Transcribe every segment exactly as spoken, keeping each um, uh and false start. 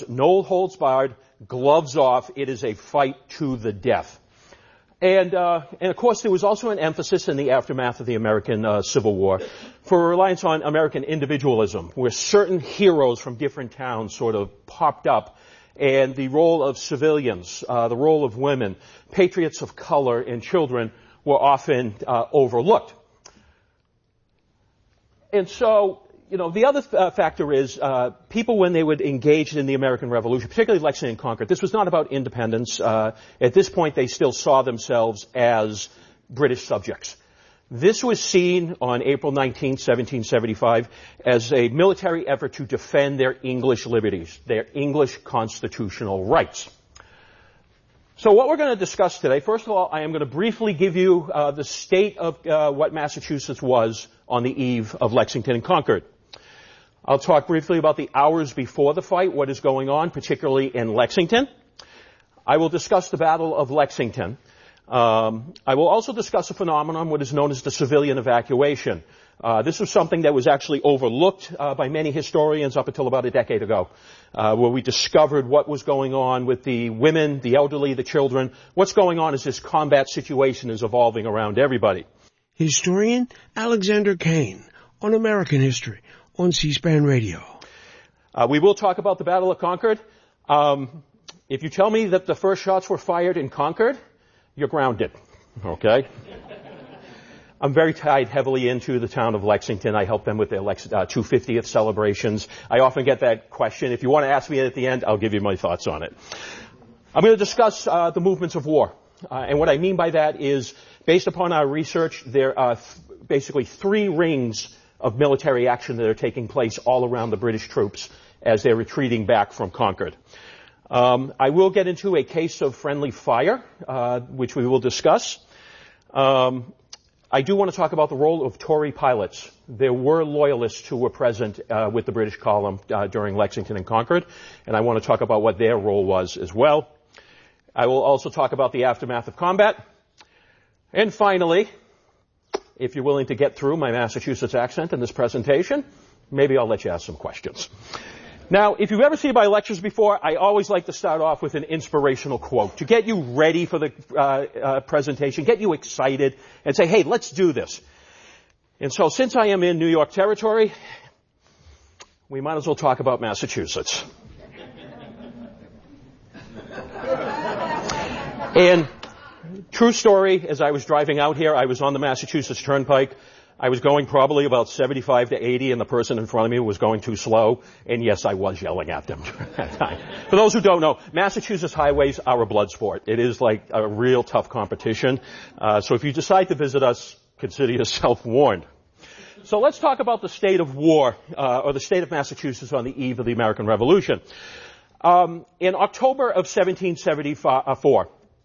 No holds barred, gloves off. It is a fight to the death. And, uh, and of course there was also an emphasis in the aftermath of the American uh, Civil War for a reliance on American individualism, where certain heroes from different towns sort of popped up, and the role of civilians, uh, the role of women, patriots of color, and children were often uh, overlooked. And so, you know, the other uh, factor is uh, people, when they would engage in the American Revolution, particularly Lexington and Concord, this was not about independence. Uh, at this point, they still saw themselves as British subjects. This was seen on April nineteenth, seventeen seventy-five, as a military effort to defend their English liberties, their English constitutional rights. So what we're going to discuss today, first of all, I am going to briefly give you uh, the state of uh, what Massachusetts was on the eve of Lexington and Concord. I'll talk briefly about the hours before the fight, what is going on, particularly in Lexington. I will discuss the Battle of Lexington. Um, I will also discuss a phenomenon, what is known as the civilian evacuation. Uh, this was something that was actually overlooked uh, by many historians up until about a decade ago, uh, where we discovered what was going on with the women, the elderly, the children. What's going on is this combat situation is evolving around everybody. Historian Alexander Kane on American History on C-SPAN Radio. Uh, we will talk about the Battle of Concord. Um, if you tell me that the first shots were fired in Concord, you're grounded, okay? I'm very tied heavily into the town of Lexington. I help them with their Lex- uh, two hundred fiftieth celebrations. I often get that question. If you want to ask me at the end, I'll give you my thoughts on it. I'm going to discuss uh, the movements of war. Uh, and what I mean by that is, based upon our research, there are th- basically three rings of military action that are taking place all around the British troops as they're retreating back from Concord. Um, I will get into a case of friendly fire, uh, which we will discuss. Um, I do want to talk about the role of Tory pilots. There were loyalists who were present uh, with the British column uh, during Lexington and Concord, and I want to talk about what their role was as well. I will also talk about the aftermath of combat. And finally, if you're willing to get through my Massachusetts accent in this presentation, maybe I'll let you ask some questions. Now, if you've ever seen my lectures before, I always like to start off with an inspirational quote to get you ready for the uh, uh, presentation, get you excited, and say, hey, let's do this. And so since I am in New York territory, we might as well talk about Massachusetts. And true story, as I was driving out here, I was on the Massachusetts Turnpike. I was going probably about seventy-five to eighty, and the person in front of me was going too slow. And yes, I was yelling at them during that time. For those who don't know, Massachusetts highways are a blood sport. It is like a real tough competition. Uh, so if you decide to visit us, consider yourself warned. So let's talk about the state of war, uh, or the state of Massachusetts on the eve of the American Revolution. Um, in October of seventeen seventy-four,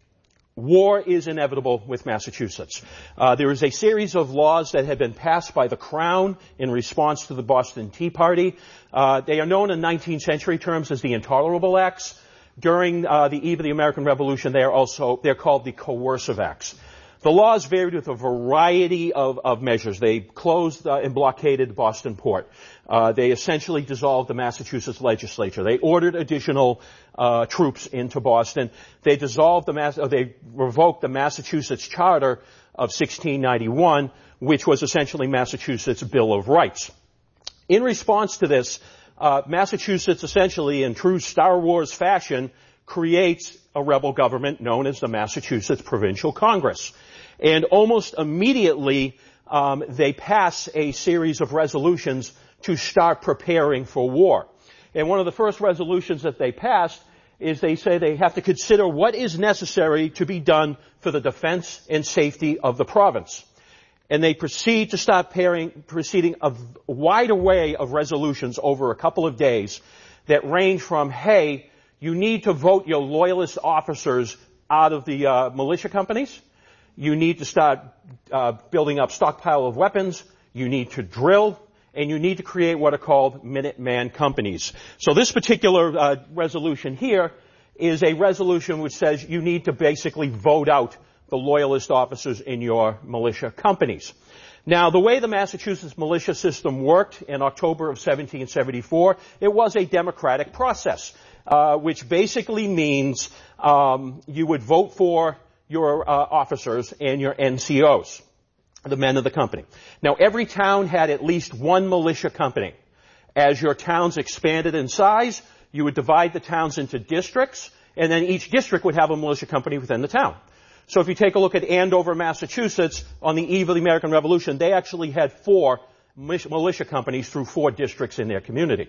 war is inevitable with Massachusetts. Uh, there is a series of laws that have been passed by the Crown in response to the Boston Tea Party. Uh, they are known in nineteenth century terms as the Intolerable Acts. During uh, the eve of the American Revolution, they are also they're called the Coercive Acts. The laws varied with a variety of, of measures. They closed uh, and blockaded Boston Port. Uh, they essentially dissolved the Massachusetts legislature. They ordered additional uh, troops into Boston. They dissolved the Mass- or they revoked the Massachusetts Charter of sixteen ninety-one, which was essentially Massachusetts' Bill of Rights. In response to this, uh, Massachusetts essentially, in true Star Wars fashion, creates a rebel government known as the Massachusetts Provincial Congress. And almost immediately, um, they pass a series of resolutions to start preparing for war. And one of the first resolutions that they passed is they say they have to consider what is necessary to be done for the defense and safety of the province. And they proceed to start pairing, proceeding a wide array of resolutions over a couple of days that range from, hey, you need to vote your loyalist officers out of the uh, militia companies. You need to start uh, building up stockpile of weapons. You need to drill. And you need to create what are called Minuteman companies. So this particular uh, resolution here is a resolution which says you need to basically vote out the loyalist officers in your militia companies. Now, the way the Massachusetts militia system worked in October of seventeen seventy-four, it was a democratic process. uh, which basically means um, you would vote for your uh, officers and your N C Os, the men of the company. Now, every town had at least one militia company. As your towns expanded in size, you would divide the towns into districts, and then each district would have a militia company within the town. So if you take a look at Andover, Massachusetts, on the eve of the American Revolution, they actually had four militia companies through four districts in their community.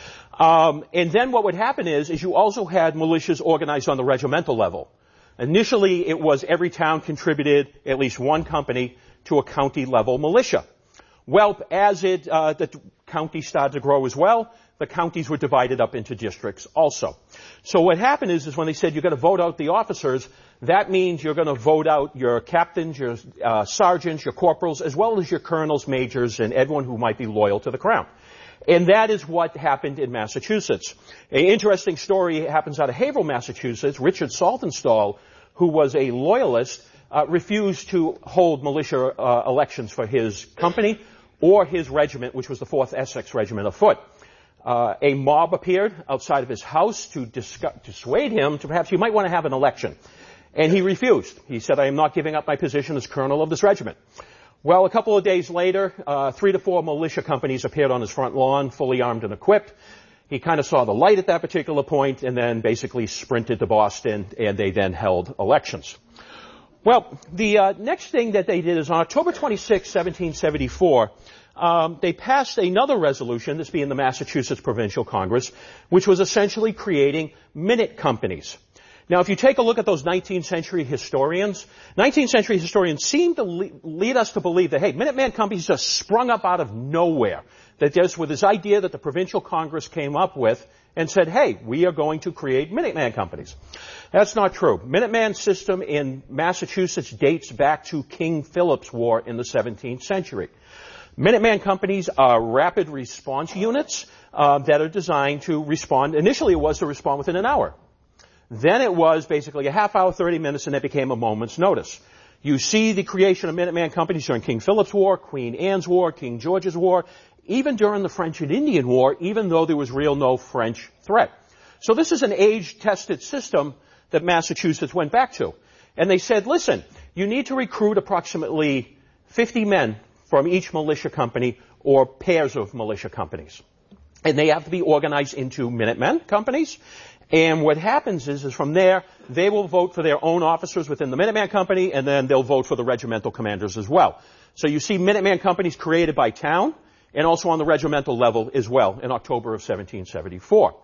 Um, and then what would happen is, is you also had militias organized on the regimental level. Initially, it was every town contributed at least one company to a county-level militia. Well, as it, uh, the county started to grow as well, the counties were divided up into districts also. So what happened is, is when they said you're going to vote out the officers, that means you're going to vote out your captains, your uh, sergeants, your corporals, as well as your colonels, majors, and everyone who might be loyal to the crown. And that is what happened in Massachusetts. An interesting story happens out of Haverhill, Massachusetts. Richard Saltonstall, who was a loyalist, uh, refused to hold militia uh, elections for his company or his regiment, which was the fourth Essex Regiment of Foot. Uh, a mob appeared outside of his house to discuss, dissuade him to perhaps you might want to have an election. And he refused. He said, I am not giving up my position as colonel of this regiment. Well, a couple of days later, uh, three to four militia companies appeared on his front lawn, fully armed and equipped. He kind of saw the light at that particular point and then basically sprinted to Boston, and they then held elections. Well, the uh, next thing that they did is on October twenty-sixth, seventeen seventy-four, um, they passed another resolution, this being the Massachusetts Provincial Congress, which was essentially creating minute companies. Now, if you take a look at those nineteenth century historians, nineteenth century historians seem to lead us to believe that, hey, Minuteman companies just sprung up out of nowhere. That just with this idea that the Provincial Congress came up with and said, hey, we are going to create Minuteman companies. That's not true. Minuteman system in Massachusetts dates back to King Philip's War in the seventeenth century. Minuteman companies are rapid response units uh, that are designed to respond. Initially, it was to respond within an hour. Then it was basically a half hour, thirty minutes, and it became a moment's notice. You see the creation of Minuteman companies during King Philip's War, Queen Anne's War, King George's War, even during the French and Indian War, even though there was real no French threat. So this is an age-tested system that Massachusetts went back to. And they said, listen, you need to recruit approximately fifty men from each militia company or pairs of militia companies. And they have to be organized into Minutemen companies. And what happens is, is from there, they will vote for their own officers within the Minuteman company, and then they'll vote for the regimental commanders as well. So you see Minuteman companies created by town, and also on the regimental level as well in October of seventeen seventy-four.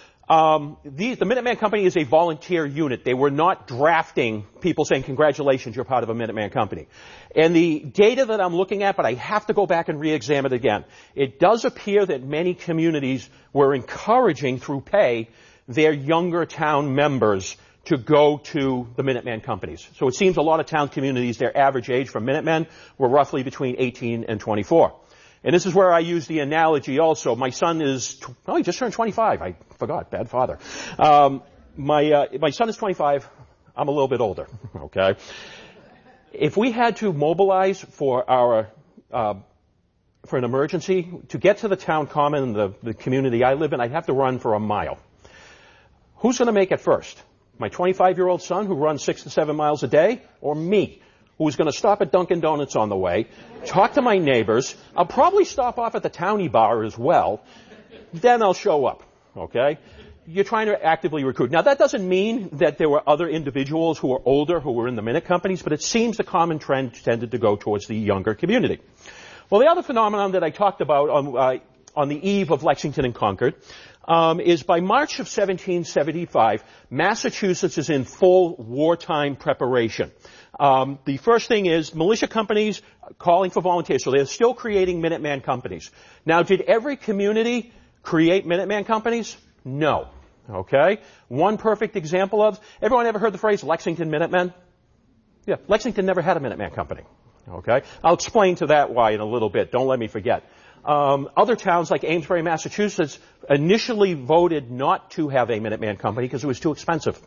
Um, the, the Minuteman Company is a volunteer unit. They were not drafting people saying, congratulations, you're part of a Minuteman Company. And the data that I'm looking at, but I have to go back and re-examine it again, it does appear that many communities were encouraging through pay their younger town members to go to the Minuteman companies. So it seems a lot of town communities, their average age for Minutemen were roughly between eighteen and twenty-four. And this is where I use the analogy also. My son is, oh, he just turned twenty-five. I forgot. Bad father. Um, my, uh, my son is twenty-five. I'm a little bit older. Okay. If we had to mobilize for our, uh, for an emergency, to get to the town common, the, the community I live in, I'd have to run for a mile. Who's going to make it first? My twenty-five-year-old son who runs six to seven miles a day, or me, who's going to stop at Dunkin' Donuts on the way, talk to my neighbors. I'll probably stop off at the townie bar as well. Then I'll show up, okay? You're trying to actively recruit. Now, that doesn't mean that there were other individuals who were older who were in the minute companies, but it seems the common trend tended to go towards the younger community. Well, the other phenomenon that I talked about on, uh, on the eve of Lexington and Concord um, is by March of seventeen seventy-five, Massachusetts is in full wartime preparation. Um, the first thing is militia companies calling for volunteers, so they're still creating Minuteman companies. Now, did every community create Minuteman companies? No. Okay? One perfect example of, everyone ever heard the phrase Lexington Minutemen? Yeah, Lexington never had a Minuteman company. Okay? I'll explain to that why in a little bit. Don't let me forget. Um, other towns like Amesbury, Massachusetts, initially voted not to have a Minuteman company because it was too expensive.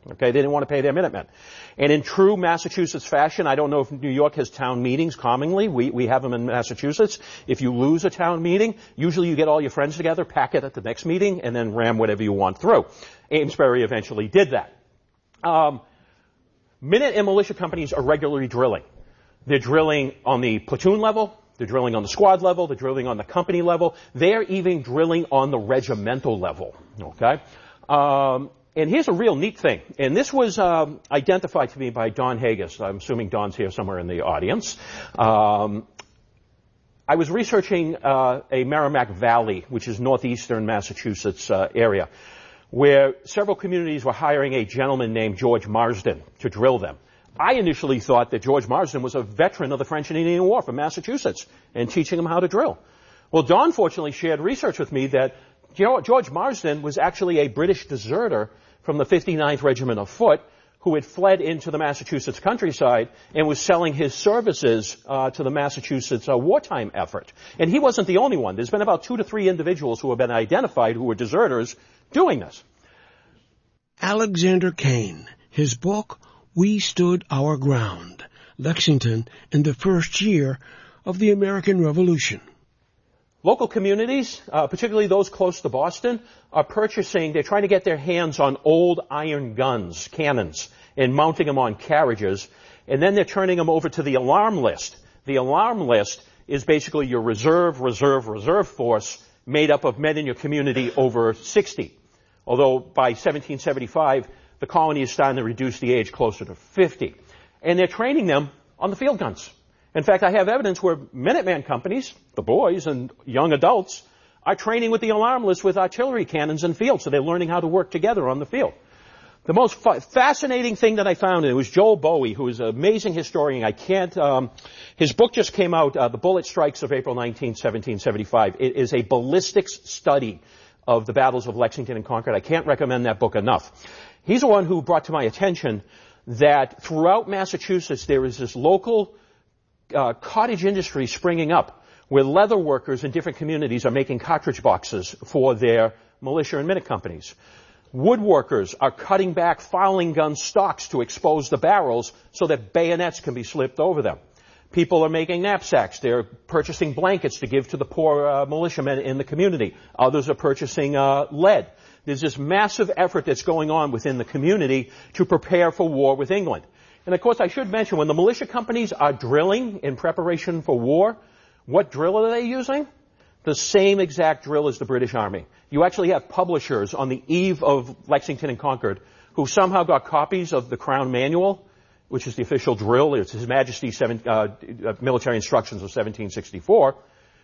Okay, they didn't want to pay their Minutemen. And in true Massachusetts fashion, I don't know if New York has town meetings commonly. We, we have them in Massachusetts. If you lose a town meeting, usually you get all your friends together, pack it at the next meeting, and then ram whatever you want through. Amesbury eventually did that. Um, Minute and militia companies are regularly drilling. They're drilling on the platoon level. They're drilling on the squad level. They're drilling on the company level. They're even drilling on the regimental level. Okay? Um, and here's a real neat thing. And this was um, identified to me by Don Haggis. I'm assuming Don's here somewhere in the audience. Um, I was researching uh, a Merrimack Valley, which is northeastern Massachusetts uh, area, where several communities were hiring a gentleman named George Marsden to drill them. I initially thought that George Marsden was a veteran of the French and Indian War from Massachusetts and teaching them how to drill. Well, Don fortunately shared research with me that George Marsden was actually a British deserter from the fifty-ninth Regiment of Foot who had fled into the Massachusetts countryside and was selling his services uh, to the Massachusetts uh, wartime effort. And he wasn't the only one. There's been about two to three individuals who have been identified who were deserters doing this. Alexander Cain, his book, We Stood Our Ground, Lexington in the first year of the American Revolution. Local communities, uh, particularly those close to Boston, are purchasing, they're trying to get their hands on old iron guns, cannons, and mounting them on carriages, and then they're turning them over to the alarm list. The alarm list is basically your reserve, reserve, reserve force made up of men in your community over sixty. Although by seventeen seventy-five, the colony is starting to reduce the age closer to fifty. And they're training them on the field guns. In fact, I have evidence where Minuteman companies, the boys and young adults, are training with the alarm list with artillery cannons in field, so they're learning how to work together on the field. The most fa- fascinating thing that I found, and it was Joel Bowie, who is an amazing historian. I can't, um, his book just came out, uh, The Bullet Strikes of April nineteenth, seventeen seventy-five. It is a ballistics study of the battles of Lexington and Concord. I can't recommend that book enough. He's the one who brought to my attention that throughout Massachusetts there is this local uh, cottage industry springing up where leather workers in different communities are making cartridge boxes for their militia and minute companies. Woodworkers are cutting back fowling gun stocks to expose the barrels so that bayonets can be slipped over them. People are making knapsacks. They're purchasing blankets to give to the poor uh, militiamen in the community. Others are purchasing uh, lead. There's this massive effort that's going on within the community to prepare for war with England. And of course, I should mention, when the militia companies are drilling in preparation for war, what drill are they using? The same exact drill as the British Army. You actually have publishers on the eve of Lexington and Concord who somehow got copies of the Crown Manual, which is the official drill. It's His Majesty's seven, uh, military instructions of seventeen sixty-four.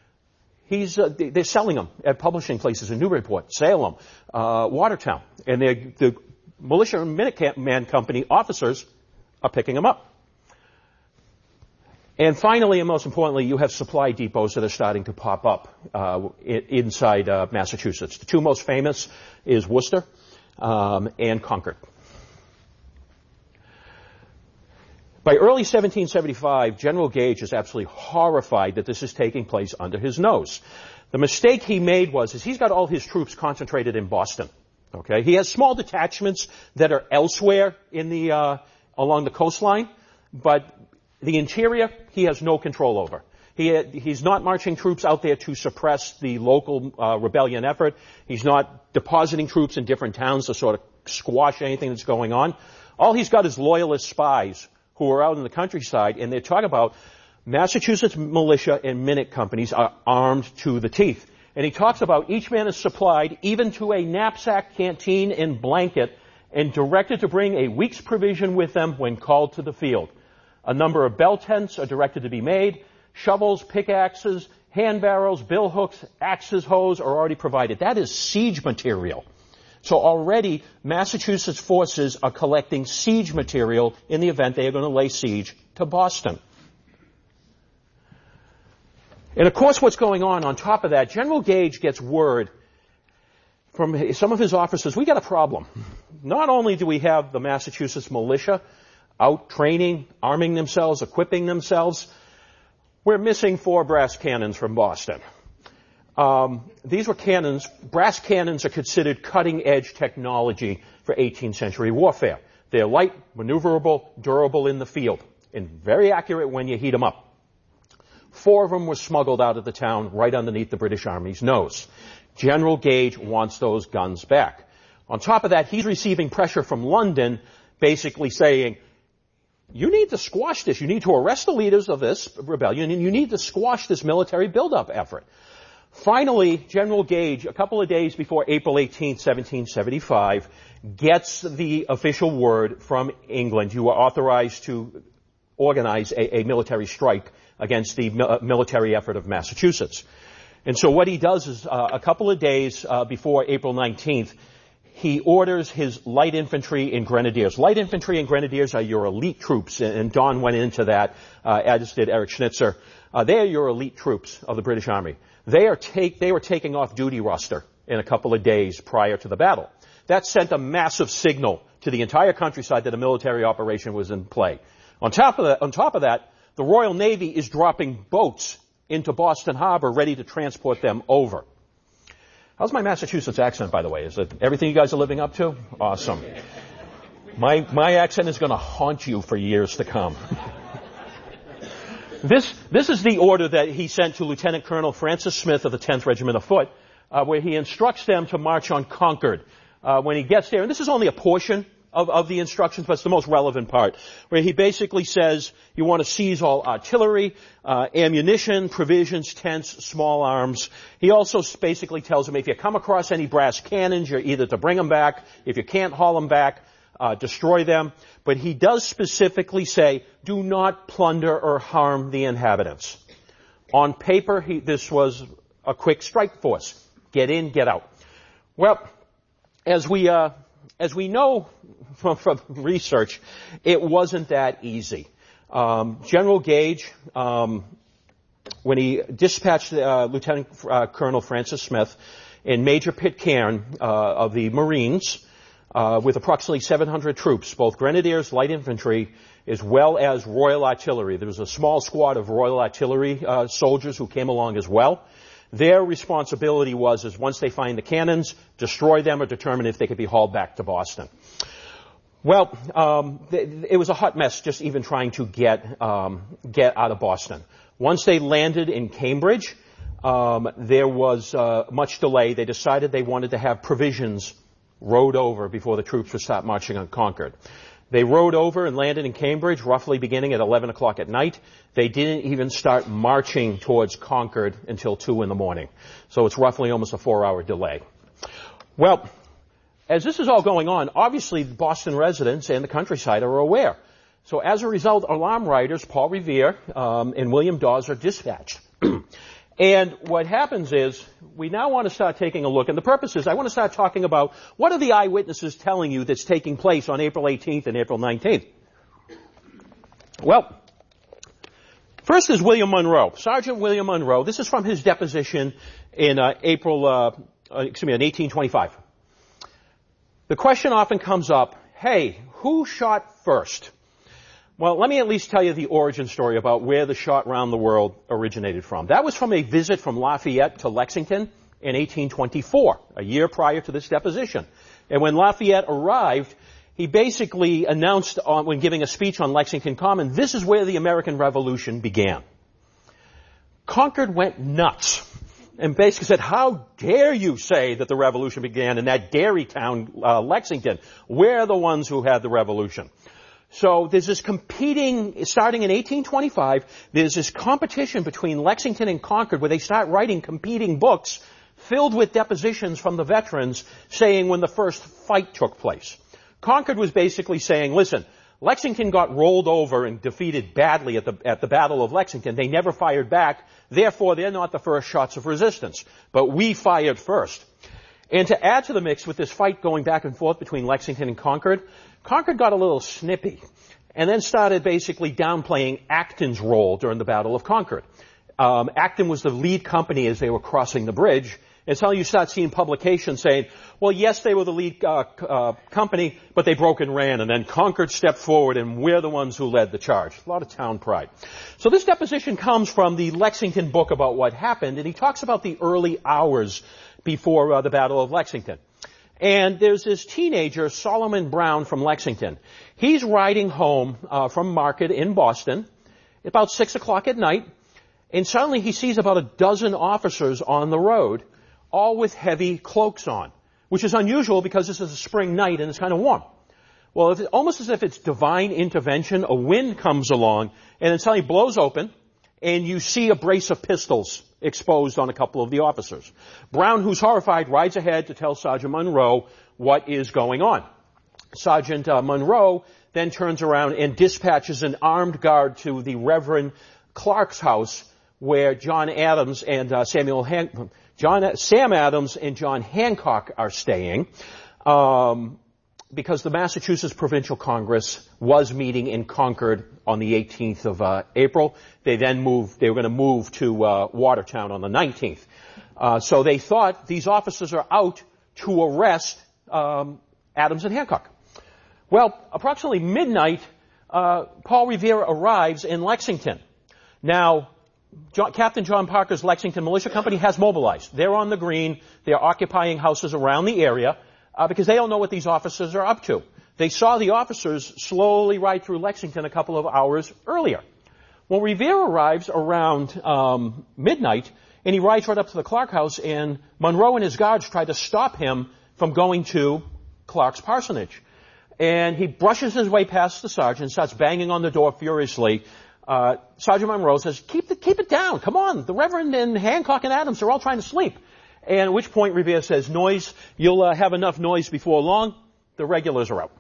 He's, uh, they're selling them at publishing places in Newburyport, Salem, uh, Watertown. And the militia and Minuteman Company officers are picking them up. And finally, and most importantly, you have supply depots that are starting to pop up uh, inside uh, Massachusetts. The two most famous is Worcester um, and Concord. By early seventeen seventy-five, General Gage is absolutely horrified that this is taking place under his nose. The mistake he made was is he's got all his troops concentrated in Boston. Okay, he has small detachments that are elsewhere in the uh, along the coastline, but the interior, he has no control over. He, he's not marching troops out there to suppress the local uh, rebellion effort. He's not depositing troops in different towns to sort of squash anything that's going on. All he's got is loyalist spies who are out in the countryside, and they're talking about Massachusetts militia and minute companies are armed to the teeth. And he talks about each man is supplied even to a knapsack, canteen, and blanket, and directed to bring a week's provision with them when called to the field. A number of bell tents are directed to be made. Shovels, pickaxes, hand barrels, bill hooks, axes, hoes are already provided. That is siege material. So already Massachusetts forces are collecting siege material in the event they are going to lay siege to Boston. And of course what's going on on top of that, General Gage gets word from some of his officers, we got a problem. Not only do we have the Massachusetts militia out training, arming themselves, equipping themselves, we're missing four brass cannons from Boston. Um, these were cannons. Brass cannons are considered cutting-edge technology for eighteenth century warfare. They're light, maneuverable, durable in the field, and very accurate when you heat them up. Four of them were smuggled out of the town right underneath the British Army's nose. General Gage wants those guns back. On top of that, he's receiving pressure from London, basically saying, you need to squash this. You need to arrest the leaders of this rebellion, and you need to squash this military buildup effort. Finally, General Gage, a couple of days before April eighteenth, seventeen seventy-five, gets the official word from England. You are authorized to organize a, a military strike against the mi- military effort of Massachusetts. And so what he does is, uh, a couple of days uh, before April nineteenth, he orders his light infantry and grenadiers. Light infantry and grenadiers are your elite troops, and Don went into that, uh, as did Eric Schnitzer. Uh, they are your elite troops of the British Army. They are take, they were taking off duty roster in a couple of days prior to the battle. That sent a massive signal to the entire countryside that a military operation was in play. On top of that, on top of that, the Royal Navy is dropping boats into Boston Harbor ready to transport them over. How's my Massachusetts accent, by the way? Is it everything you guys are living up to? Awesome. My, my accent is going to haunt you for years to come. This, this is the order that he sent to Lieutenant Colonel Francis Smith of the tenth Regiment of Foot, uh, where he instructs them to march on Concord. Uh, when he gets there, and this is only a portion of, of the instructions, but it's the most relevant part, where he basically says you want to seize all artillery, uh, ammunition, provisions, tents, small arms. He also basically tells them if you come across any brass cannons, you're either to bring them back. If you can't haul them back, uh, destroy them. But he does specifically say, do not plunder or harm the inhabitants. On paper, he, this was a quick strike force. Get in, get out. Well, as we, uh, as we know from, from research, it wasn't that easy. Um, General Gage, um, when he dispatched uh, Lieutenant uh, Colonel Francis Smith and Major Pitcairn uh, of the Marines, Uh, with approximately seven hundred troops, both grenadiers, light infantry, as well as Royal Artillery. There was a small squad of Royal Artillery uh, soldiers who came along as well. Their responsibility was, is once they find the cannons, destroy them or determine if they could be hauled back to Boston. Well, um, th- it was a hot mess just even trying to get um, get out of Boston. Once they landed in Cambridge, um, there was uh, much delay. They decided they wanted to have provisions rode over before the troops would start marching on Concord. They rode over and landed in Cambridge roughly beginning at eleven o'clock at night. They didn't even start marching towards Concord until two in the morning. So it's roughly almost a four-hour delay. Well, as this is all going on, obviously the Boston residents and the countryside are aware. So as a result, alarm riders Paul Revere um, and William Dawes are dispatched. And what happens is, we now want to start taking a look, and the purpose is, I want to start talking about what are the eyewitnesses telling you that's taking place on April eighteenth and April nineteenth. Well, first is William Monroe, Sergeant William Monroe. This is from his deposition in uh, April, uh, uh, excuse me, in eighteen twenty-five. The question often comes up, hey, who shot first? Well, let me at least tell you the origin story about where the shot round the world originated from. That was from a visit from Lafayette to Lexington in eighteen twenty-four, a year prior to this deposition. And when Lafayette arrived, he basically announced on, when giving a speech on Lexington Common, this is where the American Revolution began. Concord went nuts and basically said, how dare you say that the revolution began in that dairy town, uh, Lexington? We're the ones who had the revolution. So there's this competing, starting in eighteen twenty-five, there's this competition between Lexington and Concord where they start writing competing books filled with depositions from the veterans saying when the first fight took place. Concord was basically saying, listen, Lexington got rolled over and defeated badly at the, at the Battle of Lexington. They never fired back. Therefore, they're not the first shots of resistance. But we fired first. And to add to the mix with this fight going back and forth between Lexington and Concord, Concord got a little snippy and then started basically downplaying Acton's role during the Battle of Concord. Um, Acton was the lead company as they were crossing the bridge, And so you start seeing publications saying, well, yes, they were the lead uh, uh, company, but they broke and ran, and then Concord stepped forward, and we're the ones who led the charge. A lot of town pride. So this deposition comes from the Lexington book about what happened, and he talks about the early hours before uh, the Battle of Lexington. And there's this teenager, Solomon Brown from Lexington. He's riding home uh, from market in Boston about six o'clock at night, and suddenly he sees about a dozen officers on the road, all with heavy cloaks on, which is unusual because this is a spring night and it's kind of warm. Well, if it, almost as if it's divine intervention, a wind comes along and it suddenly blows open and you see a brace of pistols exposed on a couple of the officers. Brown, who's horrified, rides ahead to tell Sergeant Monroe what is going on. Sergeant uh, Monroe then turns around and dispatches an armed guard to the Reverend Clark's house where John Adams and uh, Samuel Han- John, Sam Adams and John Hancock are staying, um, because the Massachusetts Provincial Congress was meeting in Concord on the eighteenth of uh, April. They then moved, they were going to move to uh, Watertown on the nineteenth. Uh, so they thought these officers are out to arrest um, Adams and Hancock. Well, approximately midnight, uh, Paul Revere arrives in Lexington. Now, John, Captain John Parker's Lexington Militia Company has mobilized. They're on the green. They're occupying houses around the area uh, because they don't know what these officers are up to. They saw the officers slowly ride through Lexington a couple of hours earlier. Well, Revere arrives around um, midnight, and he rides right up to the Clark house, and Monroe and his guards try to stop him from going to Clark's parsonage. And he brushes his way past the sergeant, starts banging on the door furiously. Uh, Sergeant Monroe says, keep the, keep it down. Come on. The Reverend and Hancock and Adams are all trying to sleep. And at which point Revere says, noise, you'll uh, have enough noise before long. The regulars are out.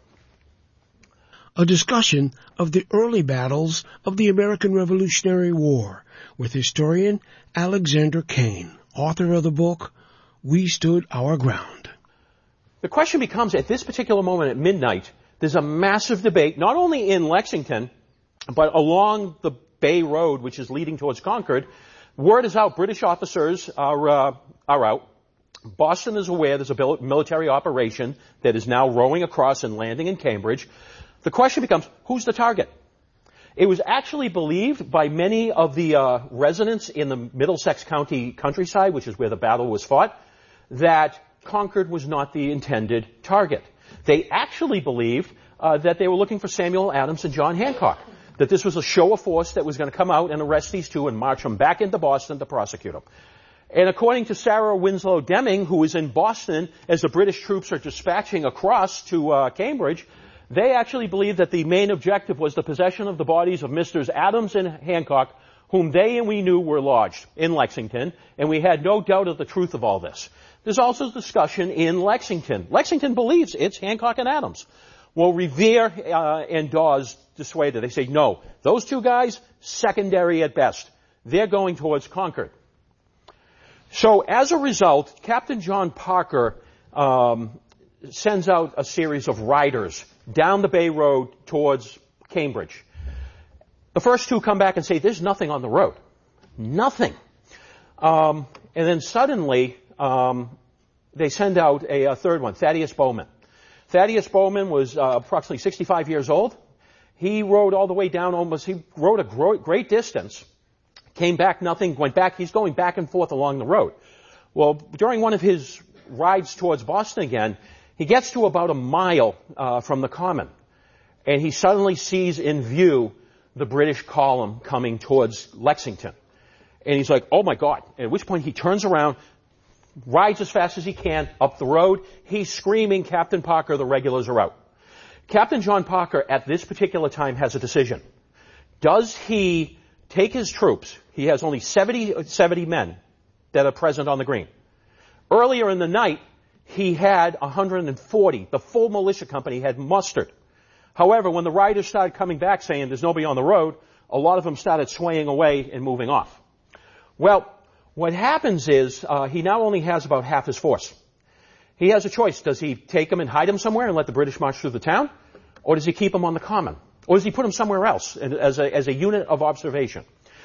A discussion of the early battles of the American Revolutionary War with historian Alexander Kane, author of the book, We Stood Our Ground. The question becomes, at this particular moment at midnight, there's a massive debate, not only in Lexington, but along the Bay Road, which is leading towards Concord. Word is out. British officers are uh, are out. Boston is aware there's a military operation that is now rowing across and landing in Cambridge. The question becomes, who's the target? It was actually believed by many of the uh, residents in the Middlesex County countryside, which is where the battle was fought, that Concord was not the intended target. They actually believed uh, that they were looking for Samuel Adams and John Hancock, that this was a show of force that was going to come out and arrest these two and march them back into Boston to prosecute them. And according to Sarah Winslow Deming, who is in Boston as the British troops are dispatching across to uh, Cambridge, they actually believe that the main objective was the possession of the bodies of Misters Adams and Hancock, whom they and we knew were lodged in Lexington, and we had no doubt of the truth of all this. There's also discussion in Lexington. Lexington believes it's Hancock and Adams. Well, Revere uh, and Dawes dissuaded. They say, no, those two guys, secondary at best. They're going towards Concord. So as a result, Captain John Parker um, sends out a series of riders down the Bay Road towards Cambridge. The first two come back and say, there's nothing on the road. Nothing. Um, and then suddenly, um, they send out a, a third one, Thaddeus Bowman. Thaddeus Bowman was uh, approximately sixty-five years old. He rode all the way down almost, he rode a great distance, came back nothing, went back, he's going back and forth along the road. Well, during one of his rides towards Boston again, he gets to about a mile uh, from the Common, and he suddenly sees in view the British column coming towards Lexington. And he's like, oh my God. At which point he turns around, rides as fast as he can up the road. He's screaming, Captain Parker, the regulars are out. Captain John Parker at this particular time has a decision. Does he take his troops? He has only seventy, seventy men that are present on the green. Earlier in the night, he had one hundred forty. The full militia company had mustered. However, when the riders started coming back saying there's nobody on the road, a lot of them started swaying away and moving off. Well, what happens is uh, he now only has about half his force. He has a choice. Does he take them and hide them somewhere and let the British march through the town? Or does he keep them on the Common? Or does he put them somewhere else as a, as a unit of observation?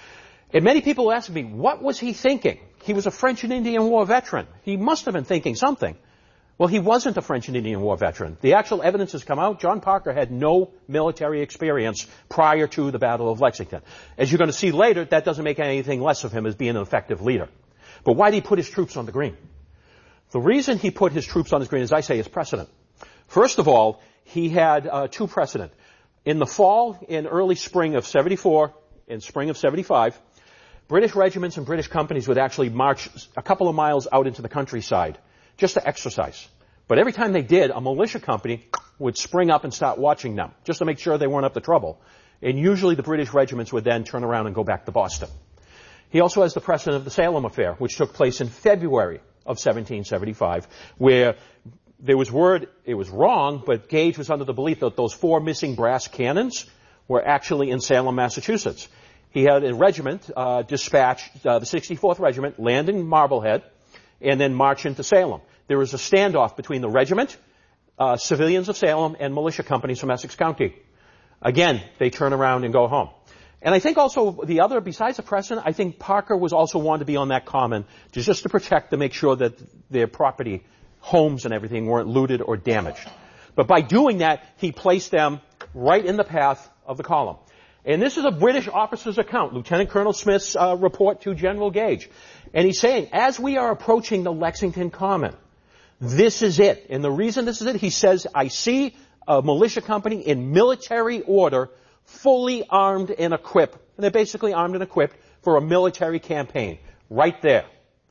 And many people ask me, what was he thinking? He was a French and Indian War veteran. He must have been thinking something. Well, he wasn't a French and Indian War veteran. The actual evidence has come out. John Parker had no military experience prior to the Battle of Lexington. As you're going to see later, that doesn't make anything less of him as being an effective leader. But why did he put his troops on the green? The reason he put his troops on the green, as I say, is precedent. First of all, he had uh, two precedent. In the fall and early spring of seventy-four and spring of seventy-five, British regiments and British companies would actually march a couple of miles out into the countryside just to exercise. But every time they did, a militia company would spring up and start watching them, just to make sure they weren't up to trouble. And usually the British regiments would then turn around and go back to Boston. He also has the precedent of the Salem Affair, which took place in February of seventeen seventy-five, where there was word, it was wrong, but Gage was under the belief that those four missing brass cannons were actually in Salem, Massachusetts. He had a regiment uh, dispatch, uh, the sixty-fourth Regiment, land in Marblehead, and then march into Salem. There was a standoff between the regiment, uh, civilians of Salem, and militia companies from Essex County. Again, they turn around and go home. And I think also the other, besides the precedent, I think Parker was also wanted to be on that common just to protect, to make sure that their property, homes and everything weren't looted or damaged. But by doing that, he placed them right in the path of the column. And this is a British officer's account, Lieutenant Colonel Smith's uh, report to General Gage. And he's saying, as we are approaching the Lexington Common, this is it. And the reason this is it, he says, I see a militia company in military order, fully armed and equipped. And they're basically armed and equipped for a military campaign. Right there.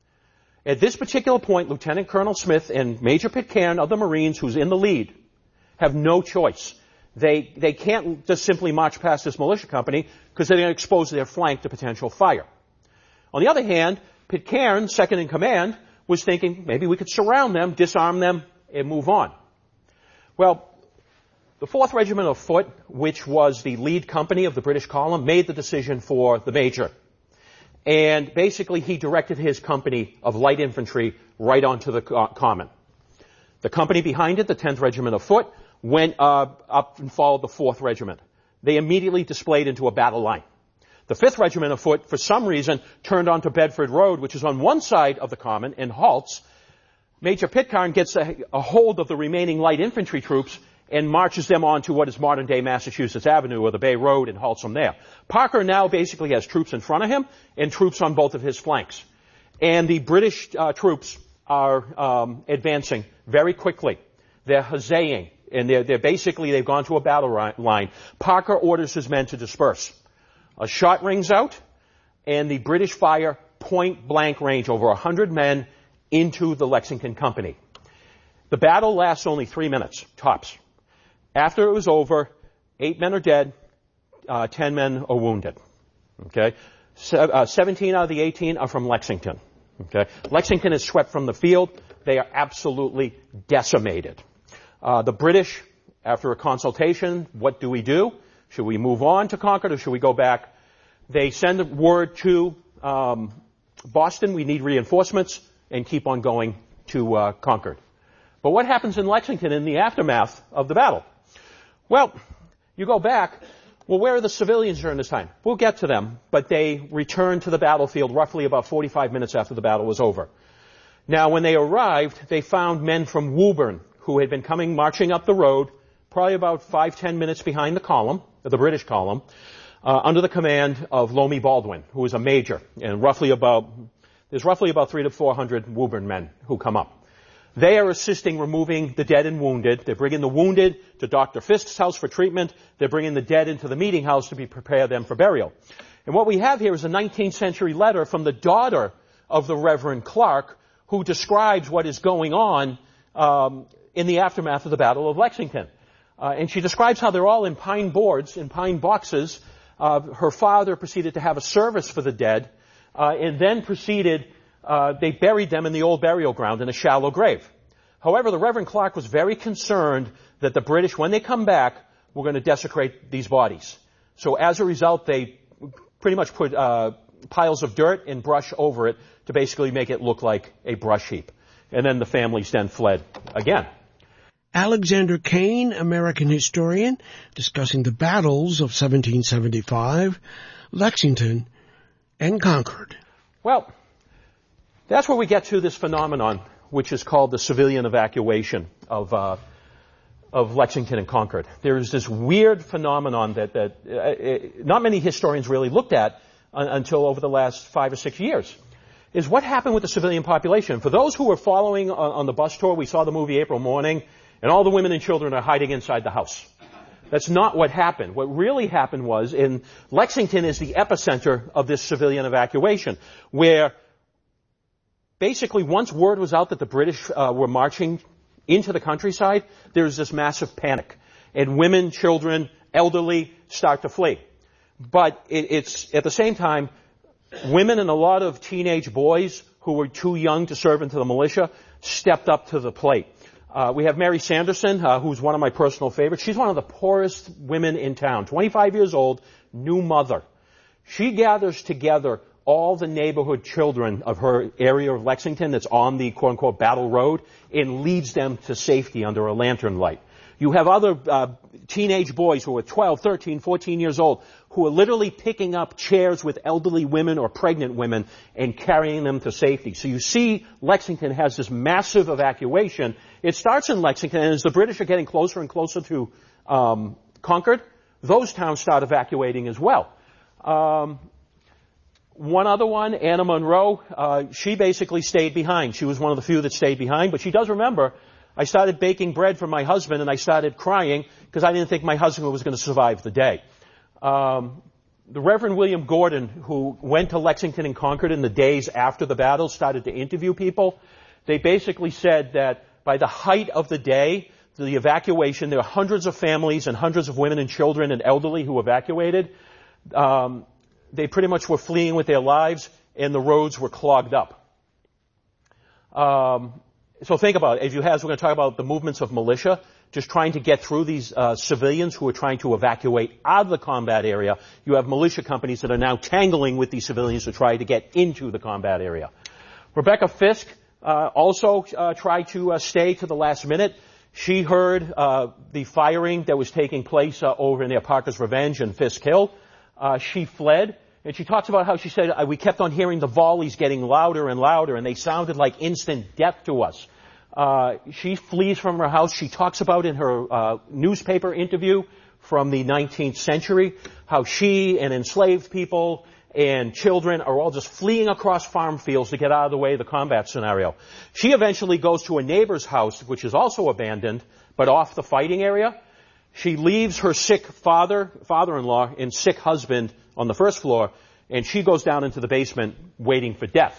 At this particular point, Lieutenant Colonel Smith and Major Pitcairn of the Marines, who's in the lead, have no choice. They, they can't just simply march past this militia company because they're going to expose their flank to potential fire. On the other hand, Pitcairn, second in command, was thinking maybe we could surround them, disarm them, and move on. Well, the fourth Regiment of Foot, which was the lead company of the British column, made the decision for the major. And basically he directed his company of light infantry right onto the common. The company behind it, the tenth Regiment of Foot, went uh, up and followed the fourth Regiment. They immediately displayed into a battle line. The fifth Regiment of Foot, for some reason, turned onto Bedford Road, which is on one side of the common, and halts. Major Pitcairn gets a, a hold of the remaining light infantry troops and marches them on to what is modern-day Massachusetts Avenue or the Bay Road and halts them there. Parker now basically has troops in front of him and troops on both of his flanks. And the British uh, troops are um, advancing very quickly. They're huzzaying, and they're, they're basically, they've gone to a battle line. Parker orders his men to disperse. A shot rings out, and the British fire point-blank range over a hundred men into the Lexington Company. The battle lasts only three minutes, tops. After it was over, eight men are dead, uh, ten men are wounded. Okay? Se- uh, seventeen out of the eighteen are from Lexington. Okay? Lexington is swept from the field. They are absolutely decimated. Uh, the British, after a consultation, what do we do? Should we move on to Concord or should we go back? They send word to um, Boston, we need reinforcements, and keep on going to uh, Concord. But what happens in Lexington in the aftermath of the battle? Well, you go back, well, where are the civilians during this time? We'll get to them, but they returned to the battlefield roughly about forty-five minutes after the battle was over. Now, when they arrived, they found men from Woburn who had been coming, marching up the road, probably about five, ten minutes behind the column, the British column, uh, under the command of Loammi Baldwin, who was a major, and roughly about, there's roughly about three to four hundred Woburn men who come up. They are assisting removing the dead and wounded. They're bringing the wounded to Doctor Fisk's house for treatment. They're bringing the dead into the meeting house to be prepare them for burial. And what we have here is a nineteenth century letter from the daughter of the Reverend Clark, who describes what is going on um, in the aftermath of the Battle of Lexington. Uh, and she describes how they're all in pine boards, in pine boxes. Uh, her father proceeded to have a service for the dead, uh, and then proceeded, uh, they buried them in the old burial ground in a shallow grave. However, the Reverend Clark was very concerned that the British, when they come back, were going to desecrate these bodies. So as a result, they pretty much put uh, piles of dirt and brush over it to basically make it look like a brush heap. And then the families then fled again. Alexander Kane, American historian, discussing the battles of seventeen seventy-five, Lexington, and conquered. Well, that's where we get to this phenomenon, which is called the civilian evacuation of uh, of Lexington and Concord. There's this weird phenomenon that, that uh, not many historians really looked at un- until over the last five or six years, is what happened with the civilian population. For those who were following on, on the bus tour, we saw the movie April Morning, and all the women and children are hiding inside the house. That's not what happened. What really happened was, in Lexington is the epicenter of this civilian evacuation, where basically once word was out that the British uh, were marching into the countryside, there's this massive panic. And women, children, elderly start to flee. But it, it's, at the same time, women and a lot of teenage boys who were too young to serve into the militia stepped up to the plate. Uh, we have Mary Sanderson, uh, who's one of my personal favorites. She's one of the poorest women in town, twenty-five years old, new mother. She gathers together all the neighborhood children of her area of Lexington that's on the quote-unquote battle road and leads them to safety under a lantern light. You have other uh, teenage boys who are twelve, thirteen, fourteen years old who are literally picking up chairs with elderly women or pregnant women and carrying them to safety. So you see Lexington has this massive evacuation. It starts in Lexington, and as the British are getting closer and closer to um, Concord, those towns start evacuating as well. Um, One other one, Anna Monroe, uh, she basically stayed behind. She was one of the few that stayed behind, but she does remember, I started baking bread for my husband and I started crying because I didn't think my husband was going to survive the day. Um, the Reverend William Gordon, who went to Lexington and Concord in the days after the battle, started to interview people. They basically said that by the height of the day, the evacuation, there were hundreds of families and hundreds of women and children and elderly who evacuated. Um, They pretty much were fleeing with their lives, and the roads were clogged up. Um, so think about it. As you have, we're going to talk about the movements of militia, just trying to get through these uh, civilians who are trying to evacuate out of the combat area. You have militia companies that are now tangling with these civilians to try to get into the combat area. Rebecca Fisk uh, also uh, tried to uh, stay to the last minute. She heard uh, the firing that was taking place uh, over near Parker's Revenge and Fisk Hill. Uh, she fled. And she talks about how she said, we kept on hearing the volleys getting louder and louder, and they sounded like instant death to us. Uh, she flees from her house. She talks about in her uh, newspaper interview from the nineteenth century how she and enslaved people and children are all just fleeing across farm fields to get out of the way of the combat scenario. She eventually goes to a neighbor's house, which is also abandoned, but off the fighting area. She leaves her sick father, father-in-law and sick husband on the first floor, and she goes down into the basement waiting for death.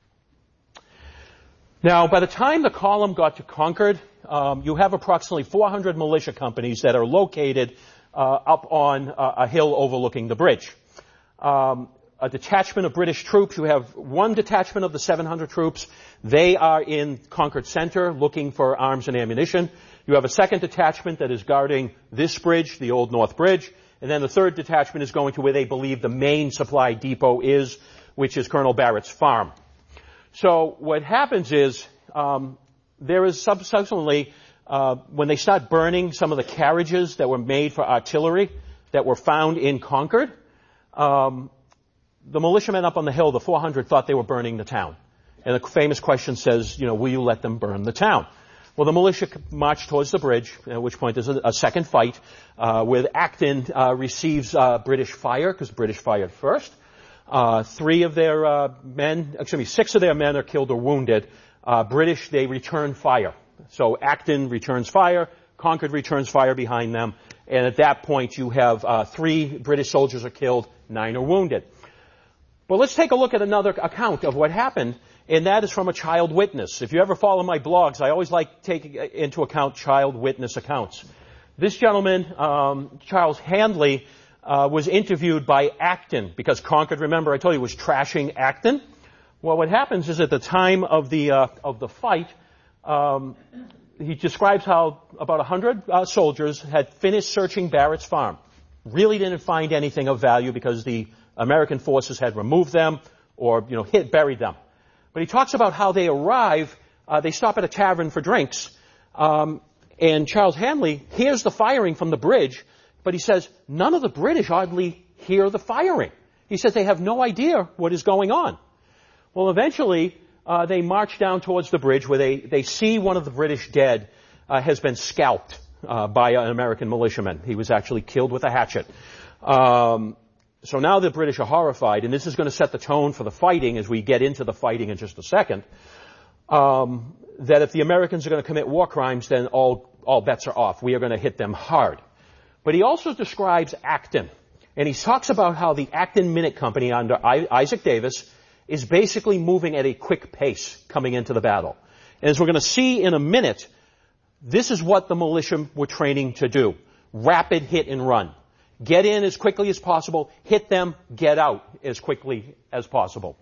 Now, by the time the column got to Concord, um, you have approximately four hundred militia companies that are located uh, up on uh, a hill overlooking the bridge. Um, a detachment of British troops, you have one detachment of the seven hundred troops. They are in Concord Center looking for arms and ammunition. You have a second detachment that is guarding this bridge, the Old North Bridge. And then the third detachment is going to where they believe the main supply depot is, which is Colonel Barrett's farm. So what happens is, um, there is subsequently, uh, when they start burning some of the carriages that were made for artillery that were found in Concord, um, the militiamen up on the hill, the four hundred, thought they were burning the town. And the famous question says, you know, will you let them burn the town? Well, the militia marched towards the bridge, at which point there's a, a second fight, uh, where Acton, uh, receives, uh, British fire, because British fired first. Uh, three of their, uh, men, excuse me, six of their men are killed or wounded. Uh, British, they return fire. So Acton returns fire, Concord returns fire behind them, and at that point you have, uh, three British soldiers are killed, nine are wounded. But let's take a look at another account of what happened. And that is from a child witness. If you ever follow my blogs, I always like taking into account child witness accounts. This gentleman, um, Charles Handley, uh, was interviewed by Acton because Concord, remember, I told you, was trashing Acton. Well, what happens is at the time of the uh, of the fight, um, he describes how about a hundred uh, soldiers had finished searching Barrett's farm. Really didn't find anything of value because the American forces had removed them or, you know, hit, buried them. But he talks about how they arrive, uh, they stop at a tavern for drinks, um, and Charles Handley hears the firing from the bridge, but he says none of the British oddly hear the firing. He said they have no idea what is going on. Well, eventually, uh, they march down towards the bridge where they, they see one of the British dead uh, has been scalped uh, by an American militiaman. He was actually killed with a hatchet. Um, so now the British are horrified, and this is going to set the tone for the fighting as we get into the fighting in just a second, um, that if the Americans are going to commit war crimes, then all, all bets are off. We are going to hit them hard. But he also describes Acton, and he talks about how the Acton Minute Company under I- Isaac Davis is basically moving at a quick pace coming into the battle. And as we're going to see in a minute, this is what the militia were training to do. Rapid hit and run. Get in as quickly as possible, hit them, get out as quickly as possible.